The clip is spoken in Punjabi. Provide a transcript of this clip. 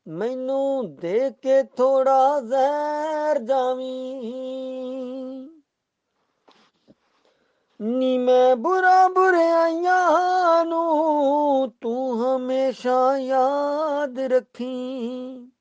ਮੈਨੂੰ ਦੇ ਕੇ ਥੋੜਾ ਜ਼ਹਿਰ ਜਾਵੀਂ। ਨੀ ਮੈਂ ਬੁਰਾਈਆਂ ਨੂੰ ਤੂੰ ਹਮੇਸ਼ਾ ਯਾਦ ਰੱਖੀ।